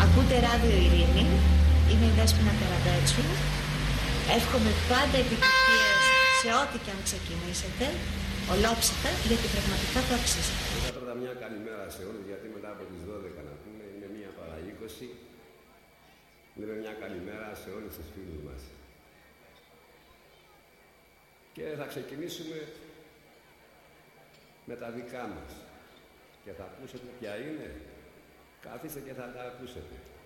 Ακούτε ράδιο Ειρήνη, είμαι η Δέσποινα Καραμπέτσου. Εύχομαι πάντα επιτυχίες σε ό,τι και αν ξεκινήσετε, ολόψυχα, γιατί πραγματικά το αξίζετε. Πρώτα μια καλημέρα σε όλους, γιατί μετά από τις 12 να πούμε, είναι μία παρά 20. Λέμε μια καλημέρα σε όλους τους φίλους μας. Και θα ξεκινήσουμε με τα δικά μας. Και θα ακούσετε ποια είναι. Καθίστε και θα τα ακούσετε.